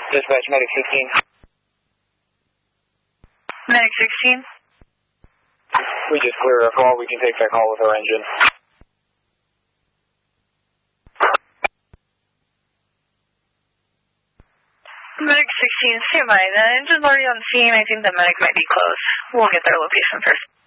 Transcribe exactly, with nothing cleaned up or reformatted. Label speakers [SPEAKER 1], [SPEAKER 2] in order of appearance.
[SPEAKER 1] Dispatch, Medic sixteen.
[SPEAKER 2] Medic sixteen.
[SPEAKER 1] We just cleared our call. We can take that call with our engine.
[SPEAKER 2] Medic sixteen, stand by. The engine's already on scene. I think the medic might be close. We'll get their location first.